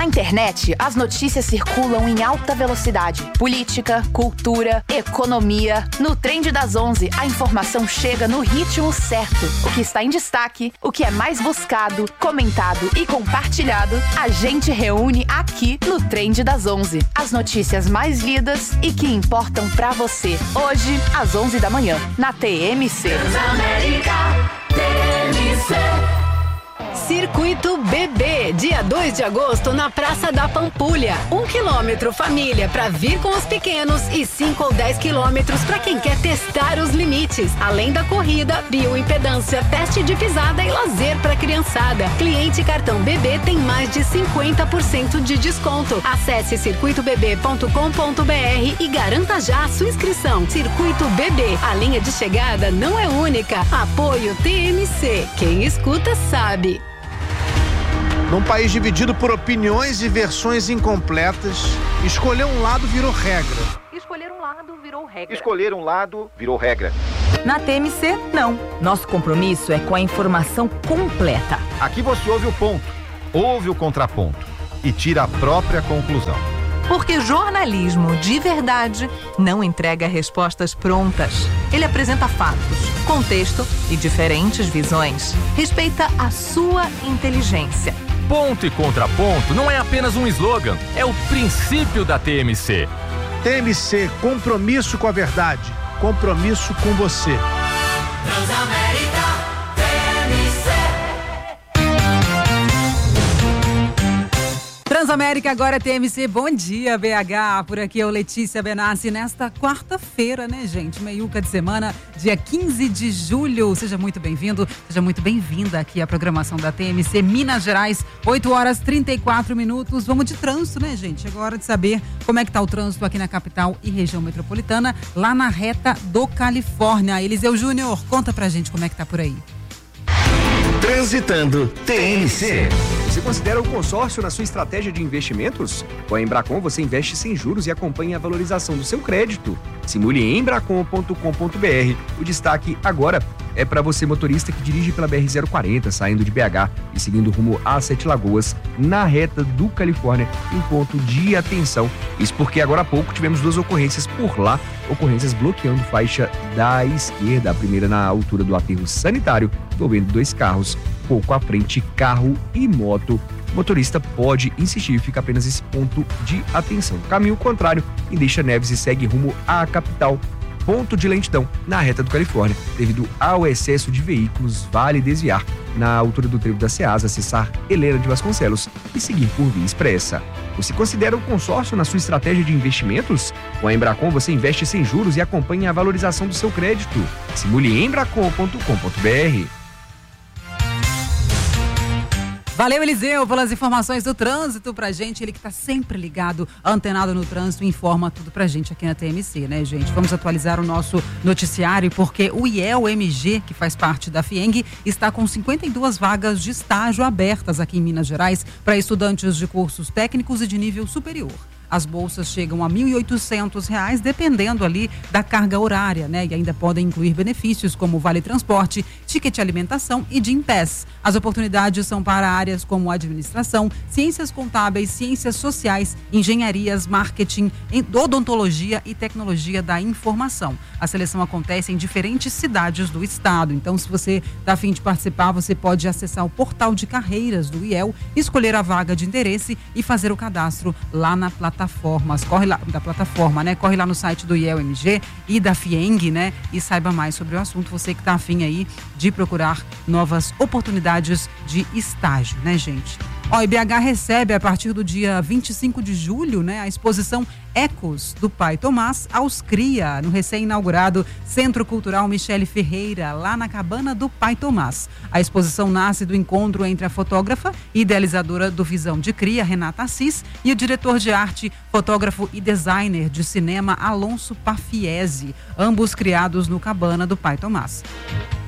Na internet, as notícias circulam em alta velocidade. Política, cultura, economia. No Trend das 11, a informação chega no ritmo certo. O que está em destaque, o que é mais buscado, comentado e compartilhado, a gente reúne aqui no Trend das 11. As notícias mais lidas e que importam pra você. Hoje, às 11 da manhã, na TMC. Transamérica, TMC. Circuito Bebê, dia 2 de agosto na Praça da Pampulha. 1 quilômetro família para vir com os pequenos e 5 ou 10 quilômetros para quem quer testar os limites. Além da corrida, bioimpedância, teste de pisada e lazer para criançada. Cliente cartão Bebê tem mais de 50% de desconto. Acesse circuitobebê.com.br e garanta já a sua inscrição. Circuito Bebê, a linha de chegada não é única. Apoio TMC. Quem escuta sabe. Num país dividido por opiniões e versões incompletas, escolher um lado virou regra. Escolher um lado virou regra. Escolher um lado virou regra. Na TMC, não. Nosso compromisso é com a informação completa. Aqui você ouve o ponto, ouve o contraponto e tira a própria conclusão. Porque jornalismo de verdade não entrega respostas prontas. Ele apresenta fatos, contexto e diferentes visões. Respeita a sua inteligência. Ponto e contraponto não é apenas um slogan, é o princípio da TMC. TMC, compromisso com a verdade, compromisso com você. Transamérica, TMC. Transamérica, agora TMC, bom dia BH, por aqui é o Letícia Benassi, nesta quarta-feira, né gente, meiuca de semana, dia 15 de julho, seja muito bem-vindo, seja muito bem-vinda aqui à programação da TMC Minas Gerais, 8 horas 34 minutos, vamos de trânsito, né gente, chegou a hora de saber como é que tá o trânsito aqui na capital e região metropolitana, lá na reta do Califórnia. Eliseu Júnior, conta pra gente como é que tá por aí. Transitando TMC. Você considera o consórcio na sua estratégia de investimentos? Com a Embracon você investe sem juros e acompanha a valorização do seu crédito. Simule em embracon.com.br. O destaque agora é para você motorista que dirige pela BR-040, saindo de BH e seguindo rumo a Sete Lagoas, na reta do Califórnia, em ponto de atenção. Isso porque agora há pouco tivemos 2 ocorrências por lá, ocorrências bloqueando faixa da esquerda, a primeira na altura do aterro sanitário, envolvendo 2 carros, pouco à frente, carro e moto. O motorista pode insistir e fica apenas esse ponto de atenção. Caminho contrário, em Deixa Neves e segue rumo à capital. Ponto de lentidão na reta do Califórnia. Devido ao excesso de veículos, vale desviar na altura do trevo da Ceasa, acessar Helena de Vasconcelos e seguir por via expressa. Você considera o consórcio na sua estratégia de investimentos? Com a Embracon você investe sem juros e acompanha a valorização do seu crédito. Simule em embracon.com.br. Valeu, Eliseu, pelas informações do trânsito pra gente. Ele que tá sempre ligado, antenado no trânsito, informa tudo pra gente aqui na TMC, né, gente? Vamos atualizar o nosso noticiário porque o IEL-MG, que faz parte da FIENG, está com 52 vagas de estágio abertas aqui em Minas Gerais para estudantes de cursos técnicos e de nível superior. As bolsas chegam a R$ 1.800, dependendo ali da carga horária, né? E ainda podem incluir benefícios como vale transporte, ticket alimentação e Gympass. As oportunidades são para áreas como administração, ciências contábeis, ciências sociais, engenharias, marketing, odontologia e tecnologia da informação. A seleção acontece em diferentes cidades do estado. Então, se você está a fim de participar, você pode acessar o portal de carreiras do IEL, escolher a vaga de interesse e fazer o cadastro lá na plataforma. Corre lá da plataforma, né? Corre lá no site do IEL-MG e da FIENG, né? E saiba mais sobre o assunto. Você que está afim aí de procurar novas oportunidades de estágio, né, gente? Ó, IBH recebe a partir do dia 25 de julho, né, a exposição Ecos do Pai Tomás aos Cria, no recém-inaugurado Centro Cultural Michele Ferreira, lá na cabana do Pai Tomás. A exposição nasce do encontro entre a fotógrafa e idealizadora do Visão de Cria, Renata Assis, e o diretor de arte, fotógrafo e designer de cinema, Alonso Pafiese, ambos criados no cabana do Pai Tomás.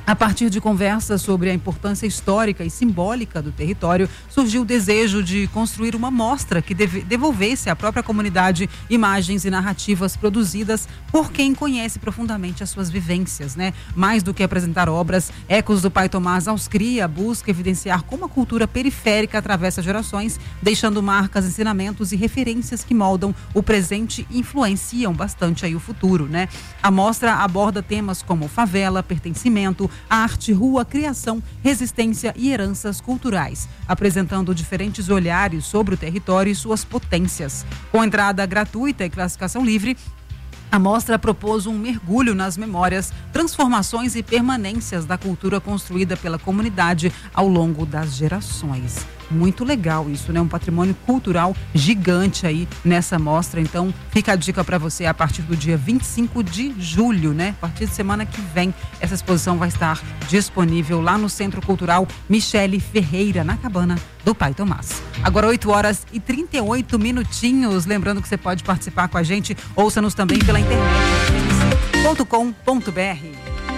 A partir de conversas sobre a importância histórica e simbólica do território, surgiu o desejo de construir uma mostra que devolvesse à própria comunidade imagens e narrativas produzidas por quem conhece profundamente as suas vivências, né? Mais do que apresentar obras, Ecos do Pai Tomás aos cria, busca evidenciar como a cultura periférica atravessa gerações, deixando marcas, ensinamentos e referências que moldam o presente e influenciam bastante aí o futuro, né? A mostra aborda temas como favela, pertencimento, arte, rua, criação, resistência e heranças culturais, apresentando diferentes olhares sobre o território e suas potências. Com entrada gratuita e classificação livre, a mostra propôs um mergulho nas memórias, transformações e permanências da cultura construída pela comunidade ao longo das gerações. Muito legal isso, né? Um patrimônio cultural gigante aí nessa mostra. Então, fica a dica para você a partir do dia 25 de julho, né? A partir de semana que vem, essa exposição vai estar disponível lá no Centro Cultural Michele Ferreira, na Cabana do Pai Tomás. Agora 8h38. Lembrando que você pode participar com a gente. Ouça-nos também pela internet, tmc.com.br.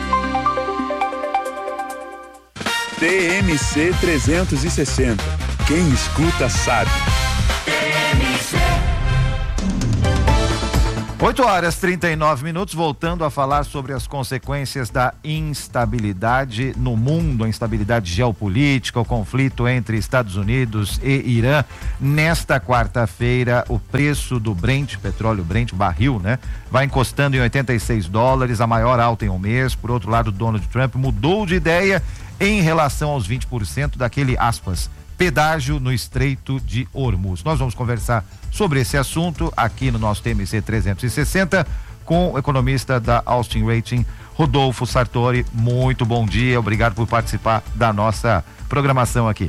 TMC 360. Quem escuta sabe. 8h39, voltando a falar sobre as consequências da instabilidade no mundo, a instabilidade geopolítica, o conflito entre Estados Unidos e Irã. Nesta quarta-feira, o preço do Brent, petróleo Brent, barril, né? Vai encostando em $86, a maior alta em um mês. Por outro lado, Donald Trump mudou de ideia em relação aos 20% daquele, aspas, pedágio no Estreito de Hormuz. Nós vamos conversar sobre esse assunto aqui no nosso TMC 360 com o economista da Austin Rating, Rodolfo Sartori. Muito bom dia, obrigado por participar da nossa programação aqui.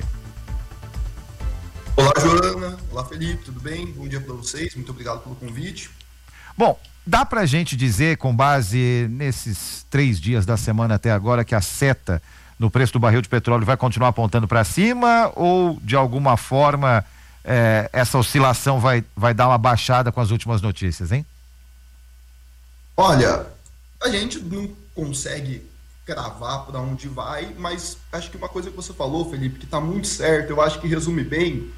Olá, Joana. Olá, Felipe, tudo bem? Bom dia para vocês, muito obrigado pelo convite. Bom, dá pra gente dizer, com base nesses 3 dias da semana até agora, que a seta no preço do barril de petróleo vai continuar apontando para cima, ou de alguma forma essa oscilação vai dar uma baixada com as últimas notícias, hein? Olha, a gente não consegue cravar para onde vai, mas acho que uma coisa que você falou, Felipe, que está muito certo, eu acho que resume bem,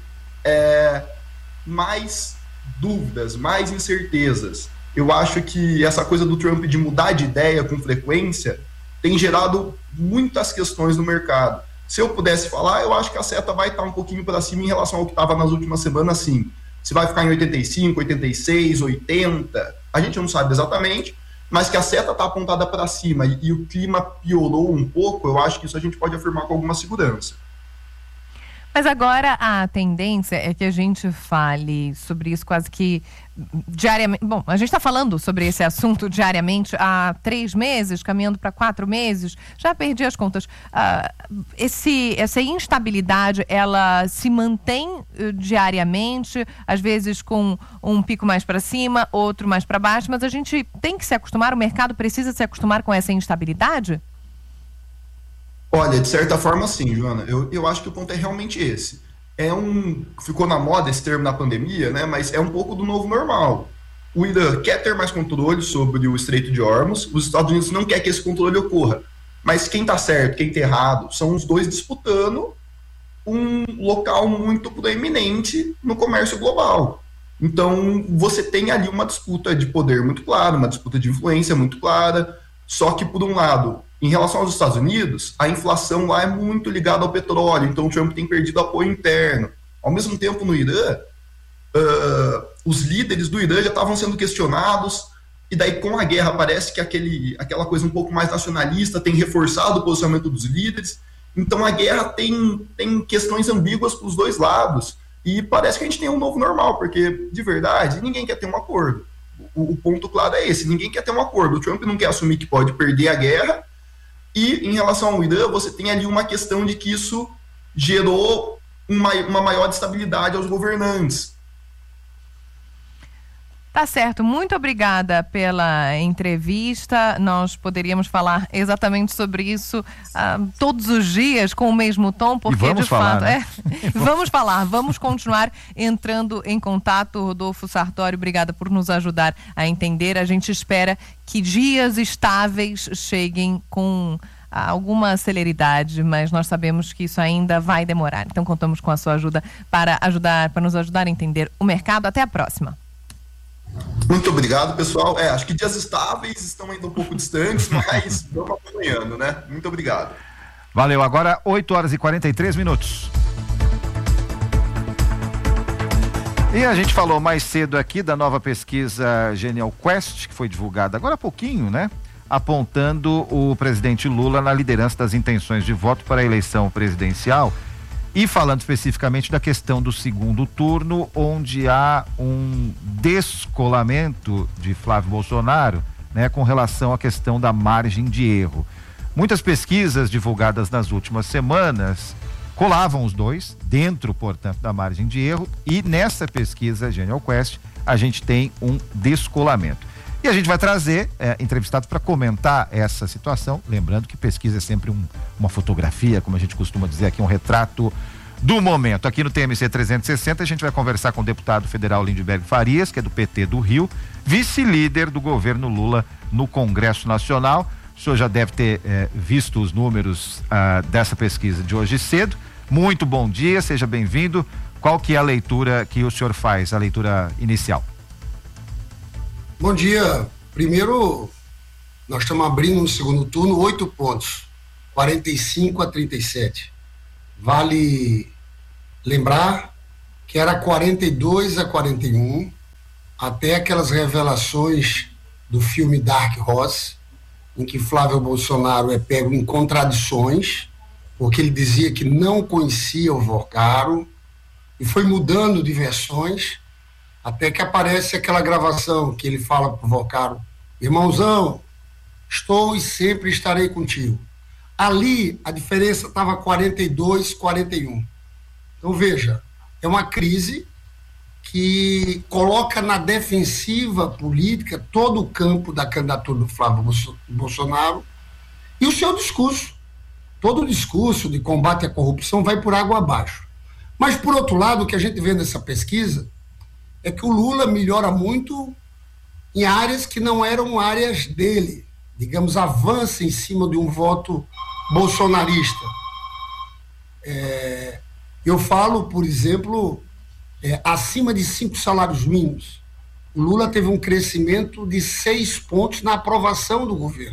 mais dúvidas, mais incertezas. Eu acho que essa coisa do Trump de mudar de ideia com frequência tem gerado muitas questões no mercado. Se eu pudesse falar, eu acho que a seta vai estar um pouquinho para cima em relação ao que estava nas últimas semanas, sim. Se vai ficar em 85, 86, 80, a gente não sabe exatamente, mas que a seta está apontada para cima e o clima piorou um pouco, eu acho que isso a gente pode afirmar com alguma segurança. Mas agora a tendência é que a gente fale sobre isso quase que diariamente. Bom, a gente está falando sobre esse assunto diariamente há 3 meses, caminhando para 4 meses. Já perdi as contas. Essa instabilidade, ela se mantém diariamente, às vezes com um pico mais para cima, outro mais para baixo, mas a gente tem que se acostumar, o mercado precisa se acostumar com essa instabilidade? Olha, de certa forma sim, Joana, eu acho que o ponto é realmente esse. Ficou na moda esse termo na pandemia, né? Mas é um pouco do novo normal. O Irã quer ter mais controle sobre o Estreito de Hormuz, os Estados Unidos não quer que esse controle ocorra. Mas quem está certo, quem está errado, são os dois disputando um local muito proeminente no comércio global. Então, você tem ali uma disputa de poder muito clara, uma disputa de influência muito clara, só que, por um lado, em relação aos Estados Unidos, a inflação lá é muito ligada ao petróleo, então o Trump tem perdido apoio interno. Ao mesmo tempo, no Irã, os líderes do Irã já estavam sendo questionados, e daí com a guerra parece que aquela coisa um pouco mais nacionalista tem reforçado o posicionamento dos líderes. Então a guerra tem questões ambíguas para os dois lados, e parece que a gente tem um novo normal, porque, de verdade, ninguém quer ter um acordo. O ponto claro é esse, ninguém quer ter um acordo. O Trump não quer assumir que pode perder a guerra, e em relação ao Irã, você tem ali uma questão de que isso gerou uma maior estabilidade aos governantes. Tá certo, muito obrigada pela entrevista. Nós poderíamos falar exatamente sobre isso todos os dias com o mesmo tom, porque de fato vamos continuar entrando em contato. Rodolfo Sartori, obrigada por nos ajudar a entender. A gente espera que dias estáveis cheguem com alguma celeridade, mas nós sabemos que isso ainda vai demorar. Então contamos com a sua ajuda para nos ajudar a entender o mercado. Até a próxima. Muito obrigado, pessoal. Acho que dias estáveis estão ainda um pouco distantes, mas vamos acompanhando, né? Muito obrigado. Valeu. Agora 8h43. E a gente falou mais cedo aqui da nova pesquisa Genial Quest, que foi divulgada agora há pouquinho, né? Apontando o presidente Lula na liderança das intenções de voto para a eleição presidencial. E falando especificamente da questão do segundo turno, onde há um descolamento de Flávio Bolsonaro, né, com relação à questão da margem de erro. Muitas pesquisas divulgadas nas últimas semanas colavam os dois dentro, portanto, da margem de erro, e nessa pesquisa Genial Quest a gente tem um descolamento. E a gente vai trazer entrevistados para comentar essa situação, lembrando que pesquisa é sempre uma fotografia, como a gente costuma dizer aqui, um retrato do momento. Aqui no TMC 360 a gente vai conversar com o deputado federal Lindbergh Farias, que é do PT do Rio, vice-líder do governo Lula no Congresso Nacional. O senhor já deve ter visto os números dessa pesquisa de hoje cedo. Muito bom dia, seja bem-vindo. Qual que é a leitura que o senhor faz, a leitura inicial? Bom dia. Primeiro, nós estamos abrindo no segundo turno 8 pontos, 45-37. Vale lembrar que era 42-41, até aquelas revelações do filme Dark Horse, em que Flávio Bolsonaro é pego em contradições, porque ele dizia que não conhecia o Vocaro, e foi mudando de versões, até que aparece aquela gravação que ele fala pro Vocaro: irmãozão, estou e sempre estarei contigo. Ali a diferença estava 42-41. Então veja, é uma crise que coloca na defensiva política todo o campo da candidatura do Flávio Bolsonaro e o seu discurso. Todo o discurso de combate à corrupção vai por água abaixo. Mas, por outro lado, o que a gente vê nessa pesquisa é que o Lula melhora muito em áreas que não eram áreas dele. Digamos, avança em cima de um voto bolsonarista. Eu falo, por exemplo, acima de 5 salários mínimos. O Lula teve um crescimento de 6 pontos na aprovação do governo.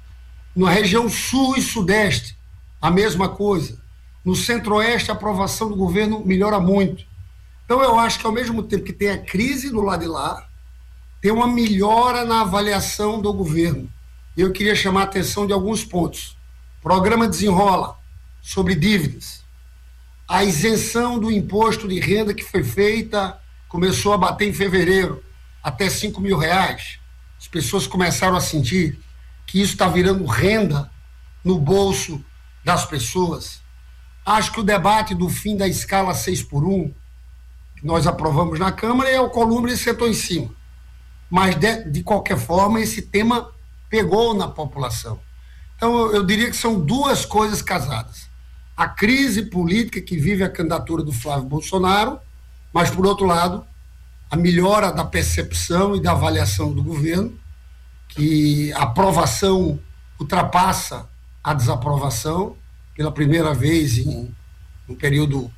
Na região sul e sudeste, a mesma coisa. No centro-oeste, a aprovação do governo melhora muito. Então, eu acho que ao mesmo tempo que tem a crise do lado de lá, tem uma melhora na avaliação do governo. E eu queria chamar a atenção de alguns pontos. Programa Desenrola, sobre dívidas. A isenção do imposto de renda que foi feita, começou a bater em fevereiro, até R$5 mil. As pessoas começaram a sentir que isso está virando renda no bolso das pessoas. Acho que o debate do fim da escala 6x1, que nós aprovamos na Câmara, e o Alcolumbre sentou em cima. Mas, de qualquer forma, esse tema pegou na população. Então, eu diria que são duas coisas casadas. A crise política que vive a candidatura do Flávio Bolsonaro, mas, por outro lado, a melhora da percepção e da avaliação do governo, que a aprovação ultrapassa a desaprovação pela primeira vez em um período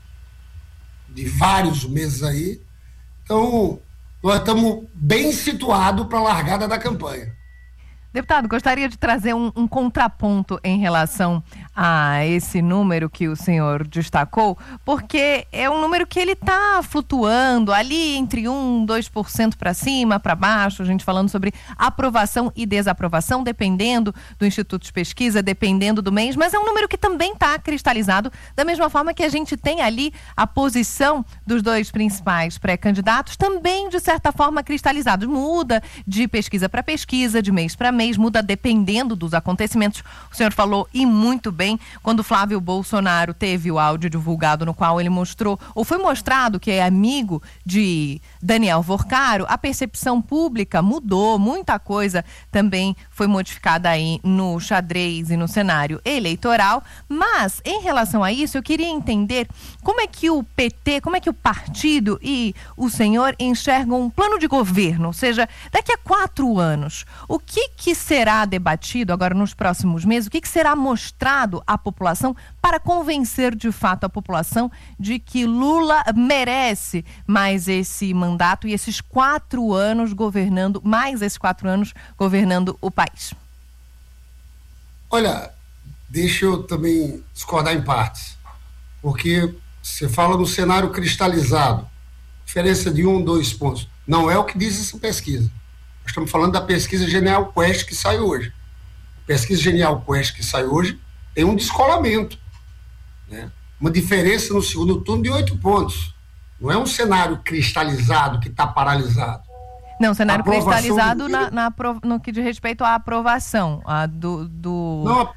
de vários meses aí. Então, nós estamos bem situados para a largada da campanha. Deputado, gostaria de trazer um contraponto em relação a esse número que o senhor destacou, porque é um número que ele está flutuando ali entre 1%, 2% para cima, para baixo, a gente falando sobre aprovação e desaprovação, dependendo do Instituto de Pesquisa, dependendo do mês, mas é um número que também está cristalizado, da mesma forma que a gente tem ali a posição dos dois principais pré-candidatos, também de certa forma cristalizados. Muda de pesquisa para pesquisa, de mês para mês, muda dependendo dos acontecimentos. O senhor falou, e muito bem, quando Flávio Bolsonaro teve o áudio divulgado no qual ele mostrou, ou foi mostrado que é amigo de Daniel Vocaro, a percepção pública mudou, muita coisa também foi modificada aí no xadrez e no cenário eleitoral, mas em relação a isso, eu queria entender como é que o PT, como é que o partido e o senhor enxergam um plano de governo, ou seja, daqui a 4 anos, o que que será debatido agora nos próximos meses? O que será mostrado à população para convencer de fato a população de que Lula merece mais esse mandato e esses 4 anos governando, mais esses 4 anos governando o país? Olha, deixa eu também discordar em partes, porque você fala no cenário cristalizado, diferença de 1, 2 pontos. Não é o que diz essa pesquisa. Nós estamos falando da pesquisa Genial Quest que sai hoje. A pesquisa Genial Quest que sai hoje tem um descolamento, né? Uma diferença no segundo turno de 8 pontos. Não é um cenário cristalizado que está paralisado. Não, cenário cristalizado no que diz respeito à aprovação. Não,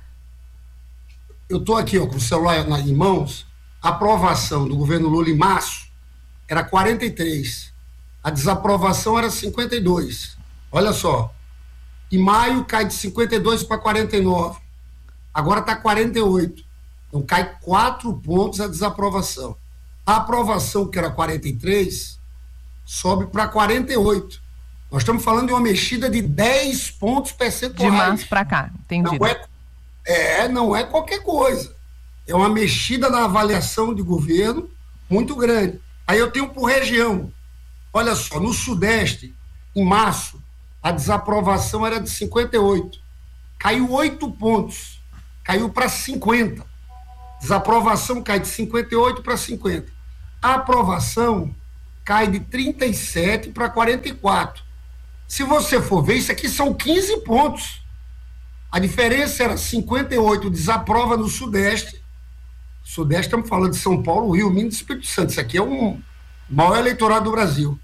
eu estou aqui com o celular em mãos. A aprovação do governo Lula em março era 43. A desaprovação era 52. Olha só. Em maio cai de 52 para 49. Agora está 48. Então cai 4 pontos a desaprovação. A aprovação, que era 43, sobe para 48. Nós estamos falando de uma mexida de 10 pontos percentuais. De março para cá, entendi. Não é qualquer coisa. É uma mexida na avaliação de governo muito grande. Aí eu tenho por região. Olha só, no Sudeste, em março, a desaprovação era de 58. Caiu 8 pontos. Caiu para 50. Desaprovação cai de 58 para 50. A aprovação cai de 37 para 44. Se você for ver, isso aqui são 15 pontos. A diferença era 58, desaprova no Sudeste. Sudeste, estamos falando de São Paulo, Rio, Minas e Espírito Santo. Isso aqui é o maior eleitorado do Brasil.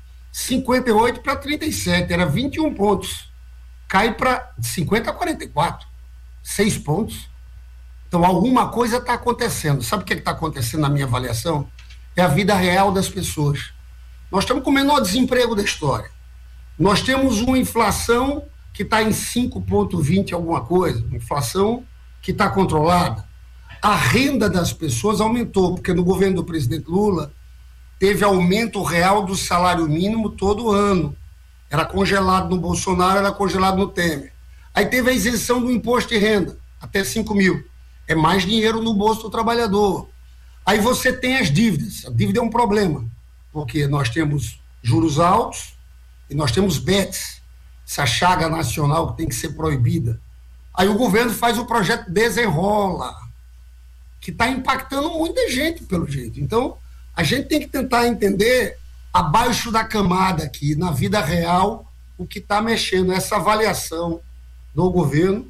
58 para 37, era 21 pontos. Cai para 50 a 44. 6 pontos. Então, alguma coisa está acontecendo. Sabe o que está acontecendo na minha avaliação? É a vida real das pessoas. Nós estamos com o menor desemprego da história. Nós temos uma inflação que está em 5,20 alguma coisa, uma inflação que está controlada. A renda das pessoas aumentou, porque no governo do presidente Lula teve aumento real do salário mínimo todo ano. Era congelado no Bolsonaro, era congelado no Temer. Aí teve a isenção do imposto de renda, até 5 mil. É mais dinheiro no bolso do trabalhador. Aí você tem as dívidas. A dívida é um problema, porque nós temos juros altos e nós temos BETs, essa chaga nacional que tem que ser proibida. Aí o governo faz o projeto Desenrola, que está impactando muita gente, pelo jeito. Então, a gente tem que tentar entender, abaixo da camada aqui, na vida real, o que está mexendo. Essa avaliação do governo,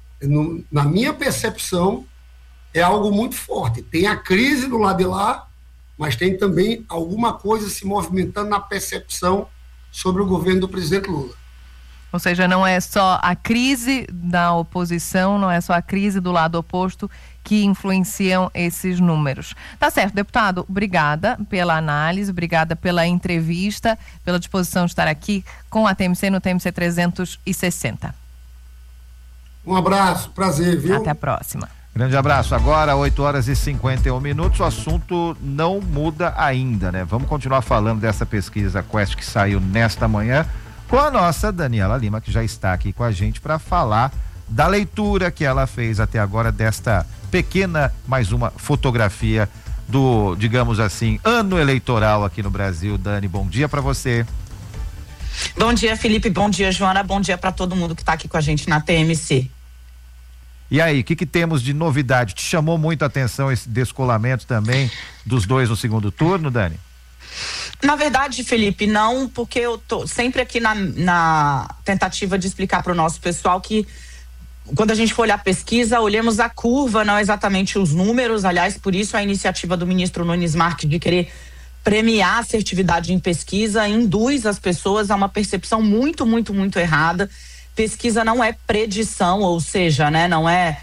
na minha percepção, é algo muito forte. Tem a crise do lado de lá, mas tem também alguma coisa se movimentando na percepção sobre o governo do presidente Lula. Ou seja, não é só a crise da oposição, não é só a crise do lado oposto que influenciam esses números. Tá certo, deputado, obrigada pela análise, obrigada pela entrevista, pela disposição de estar aqui com a TMC no TMC 360. Um abraço, prazer, viu? Até a próxima. Grande abraço. Agora, 8h51, o assunto não muda ainda, né? Vamos continuar falando dessa pesquisa Quest que saiu nesta manhã com a nossa Daniela Lima, que já está aqui com a gente para falar da leitura que ela fez até agora desta pequena, mais uma fotografia do, digamos assim, ano eleitoral aqui no Brasil. Dani, bom dia para você. Bom dia, Felipe, bom dia, Joana, bom dia para todo mundo que está aqui com a gente na TMC. E aí, o que temos de novidade? Te chamou muito a atenção esse descolamento também dos dois no segundo turno, Dani? Na verdade, Felipe, não, porque eu tô sempre aqui na tentativa de explicar para o nosso pessoal que quando a gente for olhar a pesquisa, olhemos a curva, não exatamente os números. Aliás, por isso a iniciativa do ministro Nunes Marques de querer premiar a assertividade em pesquisa induz as pessoas a uma percepção muito, muito, muito errada. Pesquisa não é predição, ou seja, né, não é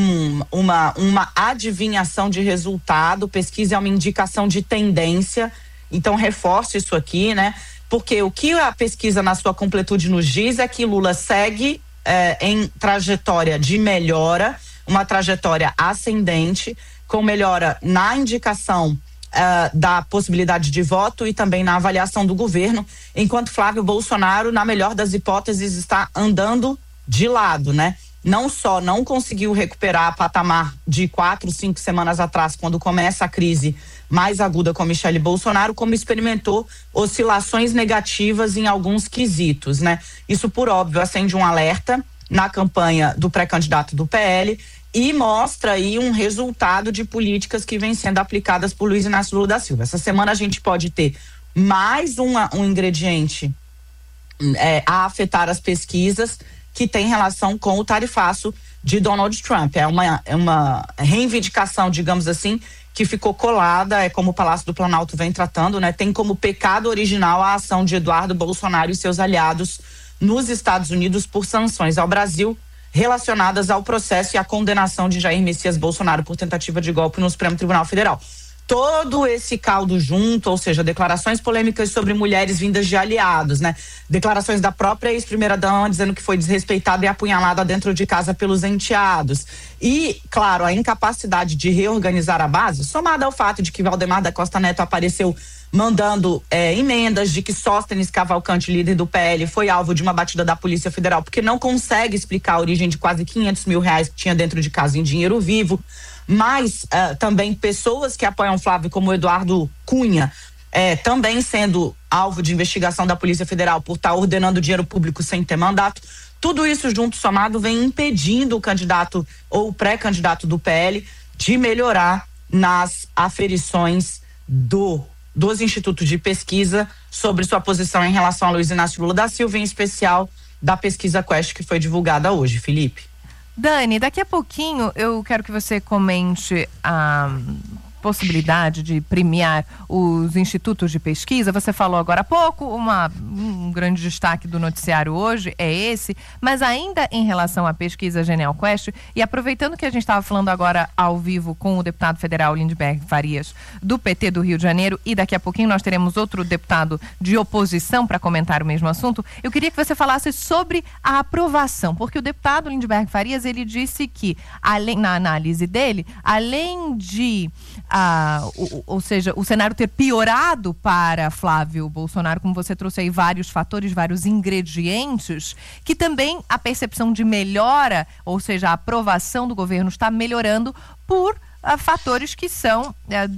uma adivinhação de resultado. Pesquisa é uma indicação de tendência. Então, reforço isso aqui, né? Porque o que a pesquisa, na sua completude, nos diz é que Lula segue em trajetória de melhora, uma trajetória ascendente, com melhora na indicação da possibilidade de voto e também na avaliação do governo, enquanto Flávio Bolsonaro, na melhor das hipóteses, está andando de lado, né? Não só não conseguiu recuperar a patamar de 4, 5 semanas atrás, quando começa a crise mais aguda com Michele Bolsonaro, como experimentou oscilações negativas em alguns quesitos, né? Isso, por óbvio, acende um alerta na campanha do pré-candidato do PL e mostra aí um resultado de políticas que vêm sendo aplicadas por Luiz Inácio Lula da Silva. Essa semana a gente pode ter mais um ingrediente a afetar as pesquisas, que tem relação com o tarifaço de Donald Trump. É uma reivindicação, digamos assim, que ficou colada, é como o Palácio do Planalto vem tratando, né? Tem como pecado original a ação de Eduardo Bolsonaro e seus aliados nos Estados Unidos por sanções ao Brasil relacionadas ao processo e à condenação de Jair Messias Bolsonaro por tentativa de golpe no Supremo Tribunal Federal. Todo esse caldo junto, ou seja, declarações polêmicas sobre mulheres vindas de aliados, né? Declarações da própria ex-primeira-dama dizendo que foi desrespeitada e apunhalada dentro de casa pelos enteados. E, claro, a incapacidade de reorganizar a base, somada ao fato de que Valdemar da Costa Neto apareceu mandando emendas, de que Sóstenes Cavalcante, líder do PL, foi alvo de uma batida da Polícia Federal, porque não consegue explicar a origem de quase R$500 mil que tinha dentro de casa em dinheiro vivo. Mas também pessoas que apoiam Flávio, como o Eduardo Cunha, também sendo alvo de investigação da Polícia Federal por estar ordenando dinheiro público sem ter mandato. Tudo isso junto somado vem impedindo o candidato ou o pré-candidato do PL de melhorar nas aferições dos institutos de pesquisa sobre sua posição em relação a Luiz Inácio Lula da Silva, em especial da pesquisa Quest que foi divulgada hoje, Felipe. Dani, daqui a pouquinho eu quero que você comente a possibilidade de premiar os institutos de pesquisa. Você falou agora há pouco, um grande destaque do noticiário hoje é esse, mas ainda em relação à pesquisa Genial Quest, e aproveitando que a gente estava falando agora ao vivo com o deputado federal Lindbergh Farias, do PT do Rio de Janeiro, e daqui a pouquinho nós teremos outro deputado de oposição para comentar o mesmo assunto, eu queria que você falasse sobre a aprovação, porque o deputado Lindbergh Farias, ele disse que, na análise dele, além de ou seja, o cenário ter piorado para Flávio Bolsonaro, como você trouxe aí vários fatores, vários ingredientes, que também a percepção de melhora, ou seja, a aprovação do governo está melhorando por fatores que são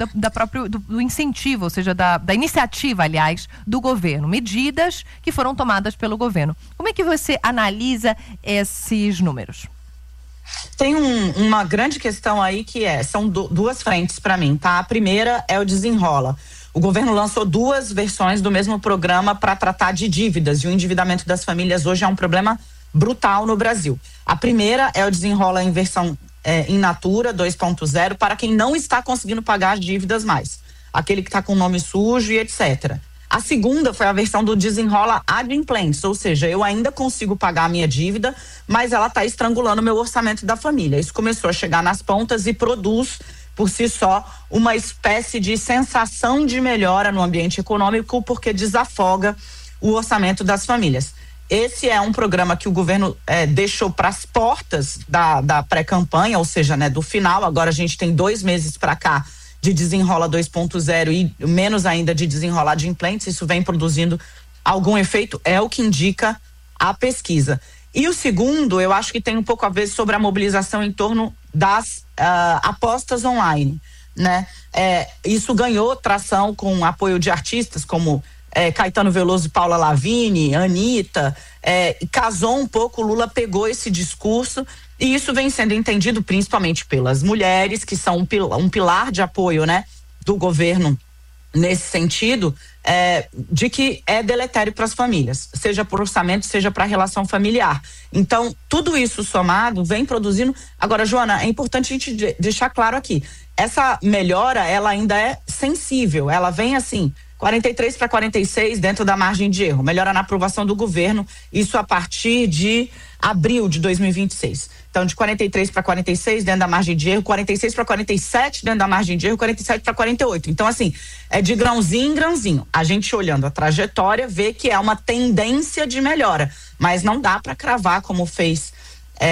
do incentivo, ou seja, da iniciativa, aliás, do governo, medidas que foram tomadas pelo governo. Como é que você analisa esses números? Tem uma grande questão aí que são duas frentes para mim, tá? A primeira é o Desenrola. O governo lançou 2 versões do mesmo programa para tratar de dívidas, e o endividamento das famílias hoje é um problema brutal no Brasil. A primeira é o Desenrola em versão in natura 2.0 para quem não está conseguindo pagar as dívidas mais, aquele que está com nome sujo e etc. A segunda foi a versão do Desenrola Adimplentes, ou seja, eu ainda consigo pagar a minha dívida, mas ela está estrangulando o meu orçamento da família. Isso começou a chegar nas pontas e produz, por si só, uma espécie de sensação de melhora no ambiente econômico, porque desafoga o orçamento das famílias. Esse é um programa que o governo deixou para as portas da pré-campanha, ou seja, né, do final. Agora a gente tem 2 meses para cá de Desenrola 2.0 e menos ainda de Desenrola Adimplentes. Isso vem produzindo algum efeito, é o que indica a pesquisa. E o segundo, eu acho que tem um pouco a ver sobre a mobilização em torno das apostas online, né? Isso ganhou tração com apoio de artistas como Caetano Veloso e Paula Lavigne, Anitta, casou um pouco, o Lula pegou esse discurso. E isso vem sendo entendido principalmente pelas mulheres, que são um pilar de apoio, né, do governo nesse sentido, de que é deletério para as famílias, seja por orçamento, seja para a relação familiar. Então, tudo isso somado vem produzindo. Agora, Joana, é importante a gente deixar claro aqui, essa melhora, ela ainda é sensível, ela vem assim, 43 para 46 dentro da margem de erro, melhora na aprovação do governo, isso a partir de abril de 2026. Então, de 43 para 46 dentro da margem de erro, 46 para 47 dentro da margem de erro, 47 para 48. Então, assim, é de grãozinho em grãozinho. A gente olhando a trajetória vê que é uma tendência de melhora, mas não dá para cravar como fez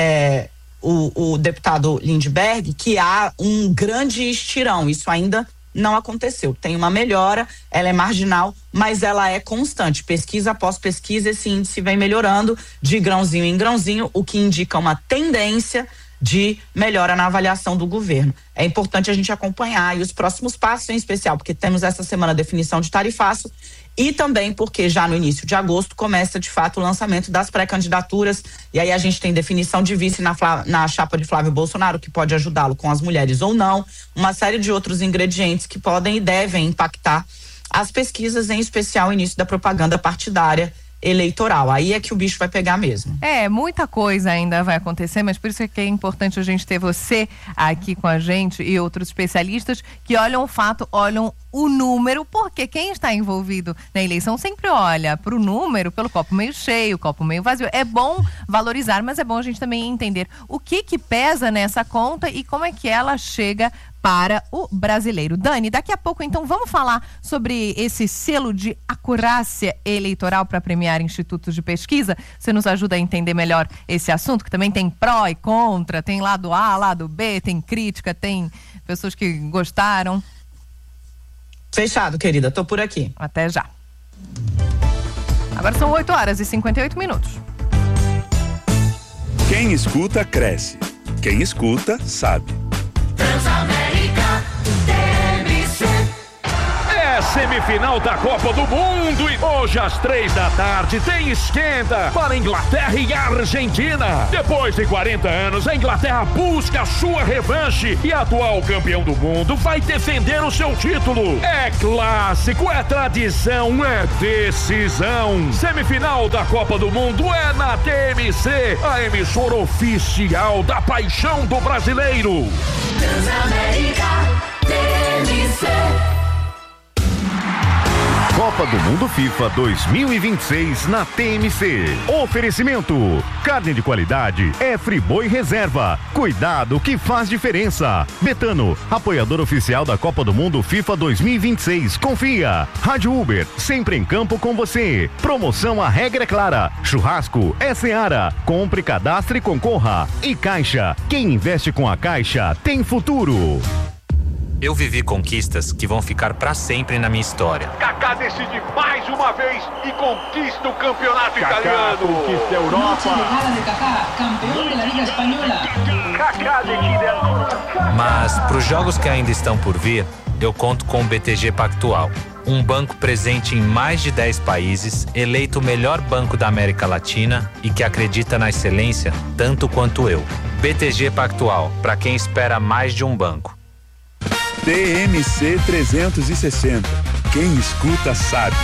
o deputado Lindbergh, que há um grande estirão. Isso ainda não aconteceu. Tem uma melhora, ela é marginal, mas ela é constante. Pesquisa após pesquisa, esse índice vem melhorando de grãozinho em grãozinho, o que indica uma tendência de melhora na avaliação do governo. É importante a gente acompanhar e os próximos passos, em especial, porque temos essa semana a definição de tarifaço e também porque já no início de agosto começa de fato o lançamento das pré-candidaturas e aí a gente tem definição de vice na chapa de Flávio Bolsonaro, que pode ajudá-lo com as mulheres ou não, uma série de outros ingredientes que podem e devem impactar as pesquisas, em especial o início da propaganda partidária eleitoral. Aí é que o bicho vai pegar mesmo. Muita coisa ainda vai acontecer, mas por isso é que é importante a gente ter você aqui com a gente e outros especialistas que olham o fato, olham o número, porque quem está envolvido na eleição sempre olha para o número, pelo copo meio cheio, copo meio vazio. É bom valorizar, mas é bom a gente também entender o que pesa nessa conta e como é que ela chega para o brasileiro. Dani, daqui a pouco então vamos falar sobre esse selo de acurácia eleitoral para premiar institutos de pesquisa. Você nos ajuda a entender melhor esse assunto, que também tem pró e contra, tem lado A, lado B, tem crítica, tem pessoas que gostaram. Fechado, querida, tô por aqui. Até já. Agora são 8h58. Quem escuta, cresce. Quem escuta, sabe. Transamérica TMC. É semifinal da Copa do Mundo e hoje às 3h tem esquenta para Inglaterra e Argentina. Depois de 40 anos, a Inglaterra busca a sua revanche e atual campeão do mundo vai defender o seu título. É clássico, é tradição, é decisão. Semifinal da Copa do Mundo é na TMC, a emissora oficial da paixão do brasileiro. Transamérica TMC. Copa do Mundo FIFA 2026 na TMC. Oferecimento: carne de qualidade é Friboi Reserva. Cuidado que faz diferença. Betano, apoiador oficial da Copa do Mundo FIFA 2026. Confia. Rádio Uber, sempre em campo com você. Promoção A Regra é Clara. Churrasco é Seara. Compre, cadastre e concorra. E Caixa, quem investe com a Caixa tem futuro. Eu vivi conquistas que vão ficar para sempre na minha história. Kaká decide mais uma vez e conquista o campeonato italiano. Conquista a Europa. Campeão da Liga Espanhola. Kaká decide. Mas para os jogos que ainda estão por vir, eu conto com o BTG Pactual. Um banco presente em mais de 10 países, eleito o melhor banco da América Latina e que acredita na excelência tanto quanto eu. BTG Pactual, para quem espera mais de um banco. TMC 360. Quem escuta sabe.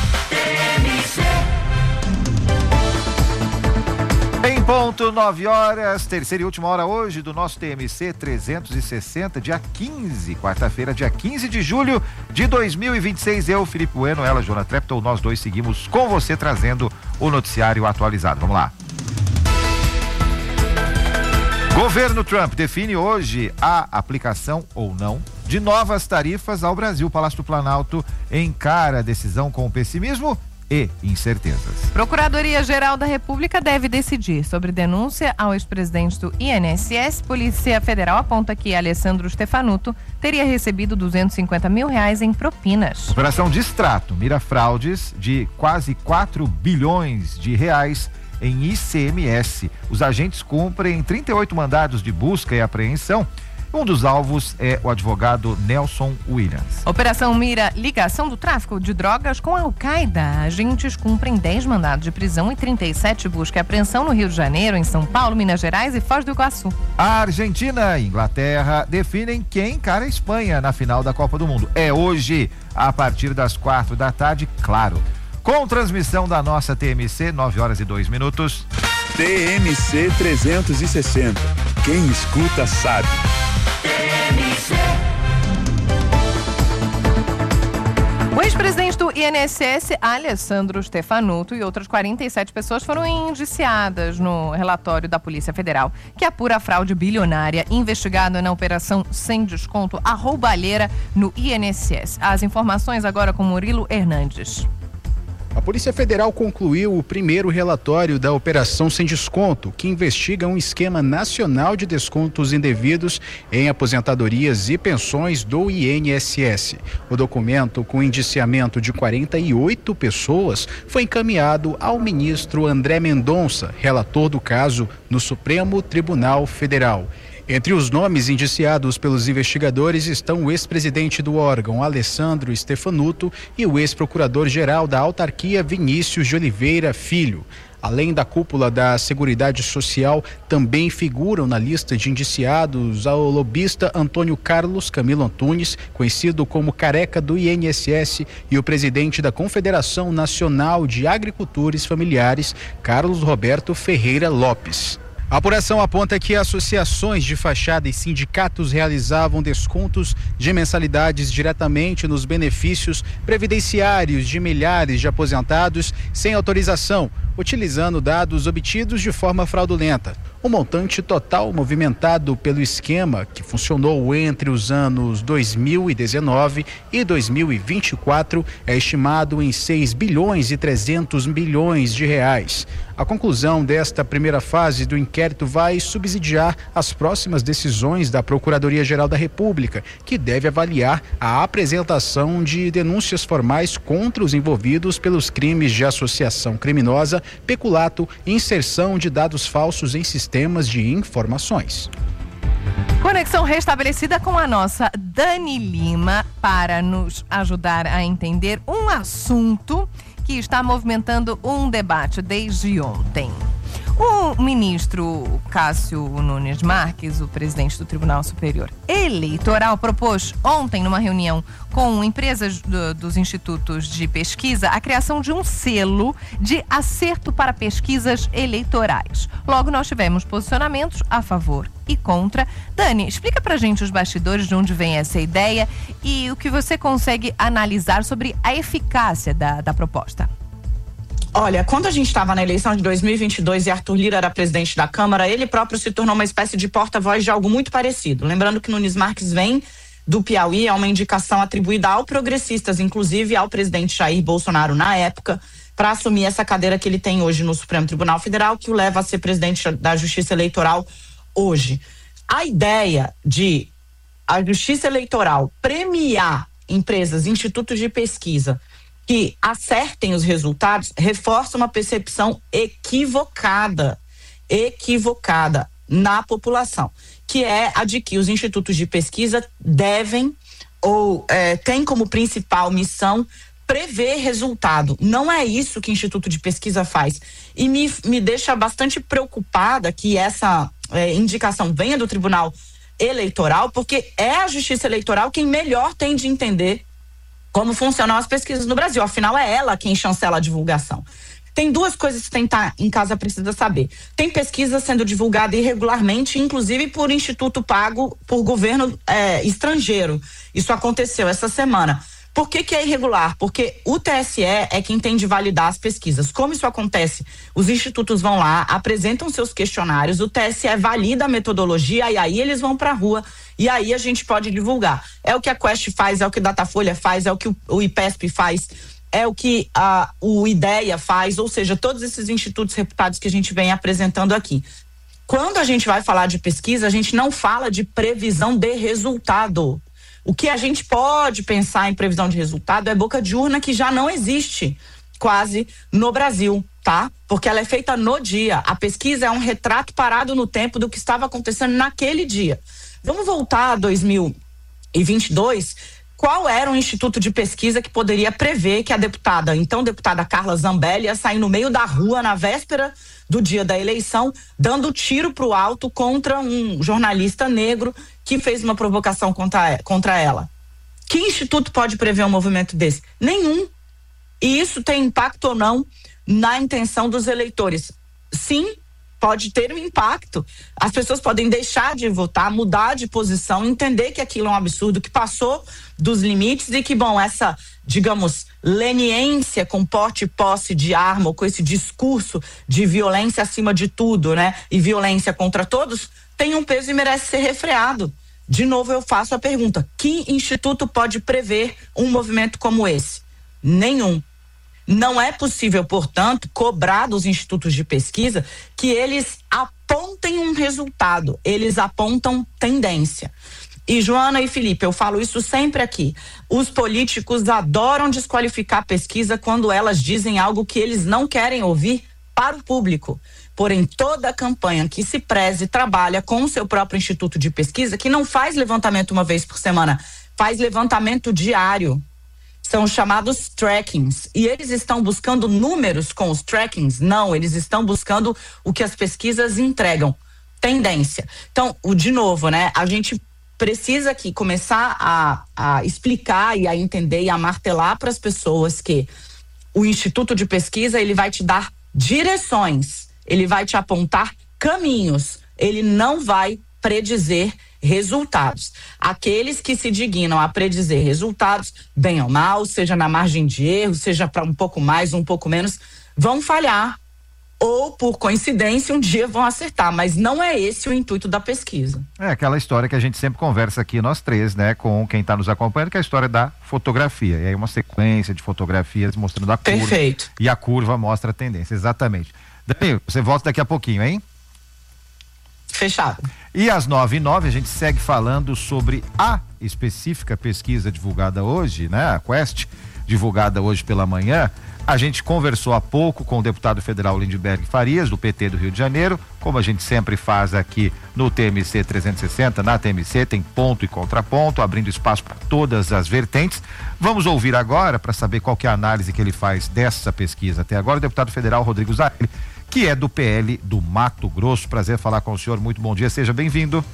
Em ponto, 9h, terceira e última hora hoje do nosso TMC 360, dia 15, quarta-feira, dia 15 de julho de 2026. Eu, Felipe Bueno, ela, Joana Treptow, nós dois seguimos com você trazendo o noticiário atualizado. Vamos lá. Governo Trump define hoje a aplicação ou não de novas tarifas ao Brasil. O Palácio do Planalto encara a decisão com pessimismo e incertezas. Procuradoria-Geral da República deve decidir sobre denúncia ao ex-presidente do INSS. Polícia Federal aponta que Alessandro Stefanuto teria recebido R$250 mil em propinas. Operação Distrato mira fraudes de quase 4 bilhões de reais em ICMS. Os agentes cumprem 38 mandados de busca e apreensão. Um dos alvos é o advogado Nelson Williams. Operação mira ligação do tráfico de drogas com a Al-Qaeda. Agentes cumprem 10 mandados de prisão e 37 busca e apreensão no Rio de Janeiro, em São Paulo, Minas Gerais e Foz do Iguaçu. A Argentina e Inglaterra definem quem encara a Espanha na final da Copa do Mundo. É hoje, a partir das 4h, claro. Com transmissão da nossa TMC, 9h02. TMC 360. Quem escuta sabe. O ex-presidente do INSS, Alessandro Stefanuto, e outras 47 pessoas foram indiciadas no relatório da Polícia Federal, que apura a fraude bilionária investigada na operação Sem Desconto, a roubalheira no INSS. As informações agora com Murilo Hernandes. A Polícia Federal concluiu o primeiro relatório da Operação Sem Desconto, que investiga um esquema nacional de descontos indevidos em aposentadorias e pensões do INSS. O documento, com indiciamento de 48 pessoas, foi encaminhado ao ministro André Mendonça, relator do caso no Supremo Tribunal Federal. Entre os nomes indiciados pelos investigadores estão o ex-presidente do órgão, Alessandro Stefanuto, e o ex-procurador-geral da autarquia, Vinícius de Oliveira Filho. Além da cúpula da Seguridade Social, também figuram na lista de indiciados o lobista Antônio Carlos Camilo Antunes, conhecido como Careca do INSS, e o presidente da Confederação Nacional de Agricultores Familiares, Carlos Roberto Ferreira Lopes. A apuração aponta que associações de fachada e sindicatos realizavam descontos de mensalidades diretamente nos benefícios previdenciários de milhares de aposentados sem autorização, utilizando dados obtidos de forma fraudulenta. O montante total movimentado pelo esquema, que funcionou entre os anos 2019 e 2024, é estimado em 6 bilhões e 300 milhões de reais. A conclusão desta primeira fase do inquérito vai subsidiar as próximas decisões da Procuradoria-Geral da República, que deve avaliar a apresentação de denúncias formais contra os envolvidos pelos crimes de associação criminosa, peculato e inserção de dados falsos em sistemas de informações. Conexão restabelecida com a nossa Dani Lima para nos ajudar a entender um assunto que está movimentando um debate desde ontem. O ministro Cássio Nunes Marques, o presidente do Tribunal Superior Eleitoral, propôs ontem, numa reunião com empresas dos institutos de pesquisa, a criação de um selo de acerto para pesquisas eleitorais. Logo, nós tivemos posicionamentos a favor e contra. Dani, explica pra gente os bastidores, de onde vem essa ideia e o que você consegue analisar sobre a eficácia da proposta. Olha, quando a gente estava na eleição de 2022 e Arthur Lira era presidente da Câmara, ele próprio se tornou uma espécie de porta-voz de algo muito parecido. Lembrando que Nunes Marques vem do Piauí, é uma indicação atribuída ao Progressistas, inclusive ao presidente Jair Bolsonaro na época, para assumir essa cadeira que ele tem hoje no Supremo Tribunal Federal, que o leva a ser presidente da Justiça Eleitoral hoje. A ideia de a Justiça Eleitoral premiar empresas, institutos de pesquisa que acertem os resultados, reforça uma percepção equivocada na população, que é a de que os institutos de pesquisa devem ou têm como principal missão prever resultado. Não é isso que o Instituto de Pesquisa faz. E me deixa bastante preocupada que essa indicação venha do Tribunal Eleitoral, porque é a Justiça Eleitoral quem melhor tem de entender como funcionam as pesquisas no Brasil. Afinal, é ela quem chancela a divulgação. Tem duas coisas que quem está em casa precisa saber. Tem pesquisa sendo divulgada irregularmente, inclusive por instituto pago por governo estrangeiro. Isso aconteceu essa semana. Por que é irregular? Porque o TSE é quem tem de validar as pesquisas. Como isso acontece? Os institutos vão lá, apresentam seus questionários, o TSE valida a metodologia e aí eles vão para a rua e aí a gente pode divulgar. É o que a Quest faz, é o que o Datafolha faz, é o que o IPESP faz, é o que o IDEA faz, ou seja, todos esses institutos reputados que a gente vem apresentando aqui. Quando a gente vai falar de pesquisa, a gente não fala de previsão de resultado. O que a gente pode pensar em previsão de resultado é boca de urna, que já não existe quase no Brasil, tá? Porque ela é feita no dia. A pesquisa é um retrato parado no tempo do que estava acontecendo naquele dia. Vamos voltar a 2022. Qual era o instituto de pesquisa que poderia prever que a deputada Carla Zambelli, ia sair no meio da rua na véspera do dia da eleição, dando tiro pro alto contra um jornalista negro que fez uma provocação contra ela? Que instituto pode prever um movimento desse? Nenhum. E isso tem impacto ou não na intenção dos eleitores? Sim, pode ter um impacto. As pessoas podem deixar de votar, mudar de posição, entender que aquilo é um absurdo, que passou dos limites e que, bom, essa, digamos, leniência com porte e posse de arma, ou com esse discurso de violência acima de tudo, né? E violência contra todos, tem um peso e merece ser refreado. De novo, eu faço a pergunta: que instituto pode prever um movimento como esse? Nenhum. Não é possível, portanto, cobrar dos institutos de pesquisa que eles apontem um resultado, eles apontam tendência. E Joana e Felipe, eu falo isso sempre aqui, os políticos adoram desqualificar pesquisa quando elas dizem algo que eles não querem ouvir para o público. Porém, toda a campanha que se preze trabalha com o seu próprio instituto de pesquisa, que não faz levantamento uma vez por semana, faz levantamento diário. São chamados trackings. E eles estão buscando números com os trackings? Não, eles estão buscando o que as pesquisas entregam. Tendência. Então, de novo, né? A gente precisa aqui começar a explicar e a entender e a martelar para as pessoas que o instituto de pesquisa, ele vai te dar direções, ele vai te apontar caminhos, ele não vai predizer resultados. Aqueles que se dignam a predizer resultados, bem ou mal, seja na margem de erro, seja para um pouco mais, um pouco menos, vão falhar ou, por coincidência, um dia vão acertar, mas não é esse o intuito da pesquisa. É aquela história que a gente sempre conversa aqui, nós três, né, com quem está nos acompanhando, que é a história da fotografia. E aí uma sequência de fotografias mostrando a curva. Perfeito. E a curva mostra a tendência, exatamente. Danilo, você volta daqui a pouquinho, hein? Fechado. E às 9h09 a gente segue falando sobre a específica pesquisa divulgada hoje, né? A Quest, divulgada hoje pela manhã. A gente conversou há pouco com o deputado federal Lindbergh Farias, do PT do Rio de Janeiro, como a gente sempre faz aqui no TMC 360, na TMC tem ponto e contraponto, abrindo espaço para todas as vertentes. Vamos ouvir agora, para saber qual que é a análise que ele faz dessa pesquisa até agora, o deputado federal Rodrigo Zarelli, que é do PL do Mato Grosso. Prazer falar com o senhor, muito bom dia, seja bem-vindo.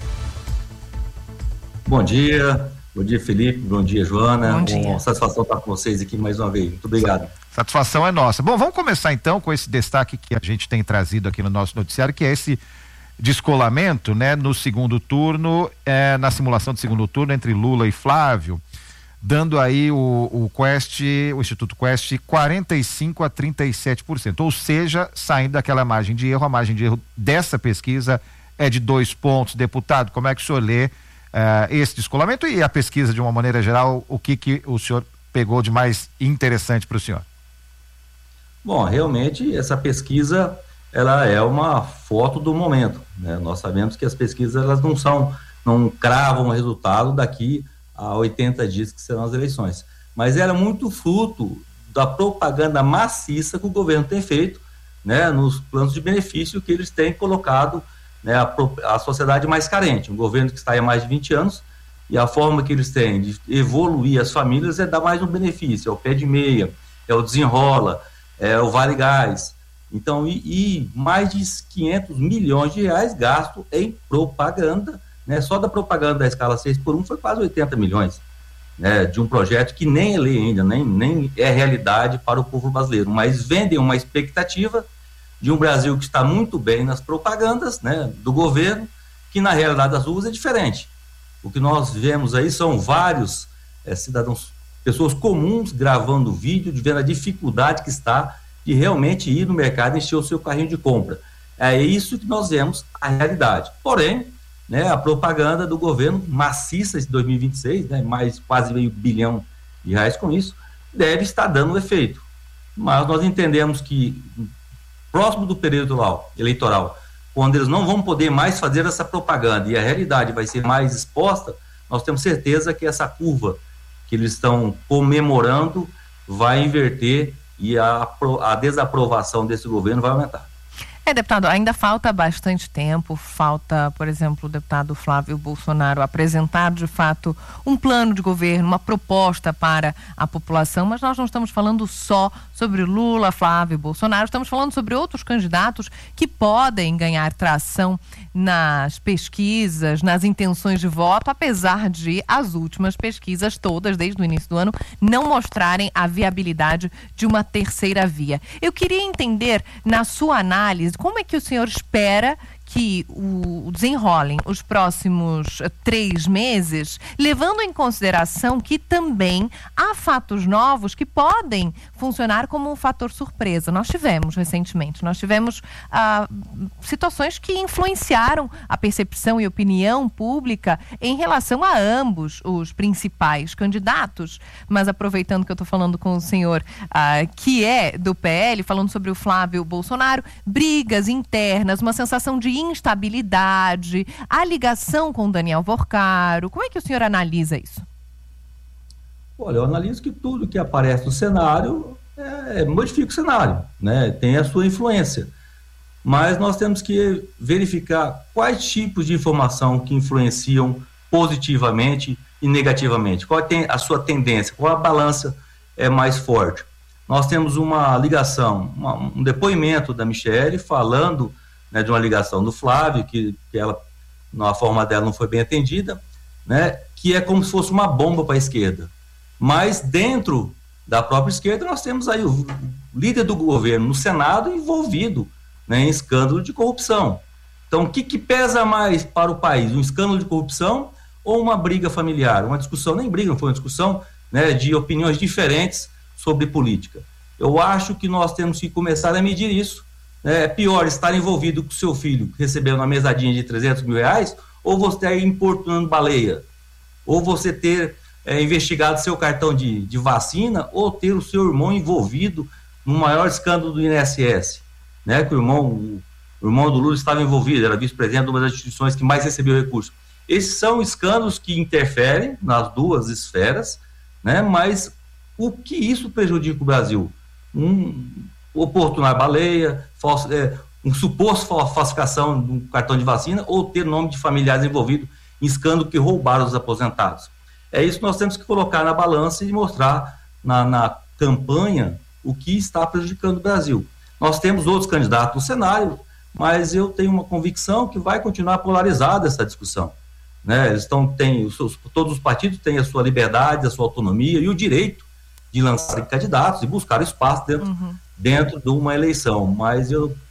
Bom dia Felipe, bom dia Joana, bom dia. Uma satisfação estar com vocês aqui mais uma vez, muito obrigado. Satisfação é nossa. Bom, vamos começar então com esse destaque que a gente tem trazido aqui no nosso noticiário, que é esse descolamento, né, no segundo turno, na simulação de segundo turno entre Lula e Flávio, dando aí o Instituto Quest 45% a 37%, ou seja, saindo daquela margem de erro, a margem de erro dessa pesquisa é de 2 pontos. Deputado, como é que o senhor lê esse descolamento e a pesquisa de uma maneira geral, o que o senhor pegou de mais interessante para o senhor? Bom, realmente essa pesquisa, ela é uma foto do momento, né? Nós sabemos que as pesquisas, elas não cravam o resultado daqui a 80 dias que serão as eleições, mas ela é muito fruto da propaganda maciça que o governo tem feito, né, nos planos de benefício que eles têm colocado, né, a sociedade mais carente, um governo que está aí há mais de 20 anos, e a forma que eles têm de evoluir as famílias é dar mais um benefício, é o pé de meia, é o desenrola, é o Vale Gás. Então, e mais de 500 milhões de reais gasto em propaganda, né? Só da propaganda da escala 6x1 foi quase 80 milhões, né? De um projeto que nem é lei ainda, nem é realidade para o povo brasileiro, mas vendem uma expectativa de um Brasil que está muito bem nas propagandas, né, do governo, que na realidade das ruas é diferente. O que nós vemos aí são vários cidadãos, pessoas comuns gravando vídeo, de vendo a dificuldade que está de realmente ir no mercado e encher o seu carrinho de compra. É isso que nós vemos a realidade. Porém, né, a propaganda do governo maciça de 2026, né, mais quase meio bilhão de reais com isso, deve estar dando efeito. Mas nós entendemos que próximo do período eleitoral, quando eles não vão poder mais fazer essa propaganda e a realidade vai ser mais exposta, nós temos certeza que essa curva que eles estão comemorando vai inverter e a desaprovação desse governo vai aumentar. Deputado, ainda falta bastante tempo, falta, por exemplo, o deputado Flávio Bolsonaro apresentar de fato um plano de governo, uma proposta para a população, mas nós não estamos falando só sobre Lula, Flávio Bolsonaro, estamos falando sobre outros candidatos que podem ganhar tração nas pesquisas, nas intenções de voto, apesar de as últimas pesquisas todas, desde o início do ano, não mostrarem a viabilidade de uma terceira via. Eu queria entender, na sua análise, como é que o senhor espera que desenrolem os próximos 3 meses, levando em consideração que também há fatos novos que podem funcionar como um fator surpresa. Nós tivemos recentemente, situações que influenciaram a percepção e opinião pública em relação a ambos os principais candidatos. Mas aproveitando que eu estou falando com o senhor que é do PL, falando sobre o Flávio Bolsonaro, brigas internas, uma sensação de instabilidade, a ligação com Daniel Worcaro. Como é que o senhor analisa isso? Olha, eu analiso que tudo que aparece no cenário modifica o cenário, né? Tem a sua influência. Mas nós temos que verificar quais tipos de informação que influenciam positivamente e negativamente. Qual tem a sua tendência, qual a balança é mais forte. Nós temos uma ligação, um depoimento da Michele falando, né, de uma ligação do Flávio, que ela, na forma dela, não foi bem atendida, né, que é como se fosse uma bomba para a esquerda. Mas dentro da própria esquerda nós temos aí o líder do governo no Senado envolvido, né, em escândalo de corrupção. Então, o que pesa mais para o país? Um escândalo de corrupção ou uma briga familiar? Uma discussão, nem briga, não foi uma discussão, né, de opiniões diferentes sobre política. Eu acho que nós temos que começar a medir isso. É pior estar envolvido com o seu filho recebendo uma mesadinha de 300 mil reais, ou você estar importunando baleia, ou você ter investigado seu cartão de vacina, ou ter o seu irmão envolvido no maior escândalo do INSS, né? Que o irmão do Lula estava envolvido, era vice-presidente de uma das instituições que mais recebeu recursos. Esses são escândalos que interferem nas duas esferas, né? Mas o que isso prejudica o Brasil? Oportunar baleia, um suposto falsificação de um cartão de vacina, ou ter nome de familiares envolvidos em escândalo que roubaram os aposentados. É isso que nós temos que colocar na balança e mostrar na campanha o que está prejudicando o Brasil. Nós temos outros candidatos no cenário, mas eu tenho uma convicção que vai continuar polarizada essa discussão, né? Todos os partidos têm a sua liberdade, a sua autonomia e o direito de lançar candidatos e buscar espaço dentro de uma eleição, mas eu